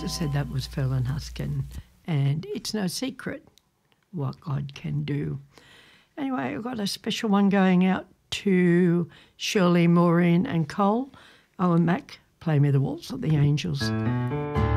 I said, that was Ferlin Huskin, and it's no secret what God can do. Anyway, I've got a special one going out to Shirley, Maureen and Cole. Oh, and Mac, play me the waltz of the Angels.